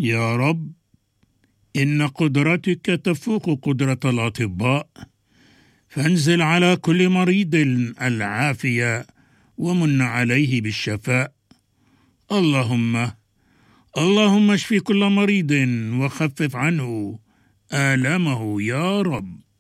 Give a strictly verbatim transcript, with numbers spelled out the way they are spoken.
يا رب، إن قدرتك تفوق قدرة الأطباء، فانزل على كل مريض العافية ومن عليه بالشفاء. اللهم اللهم اشف كل مريض وخفف عنه آلامه يا رب.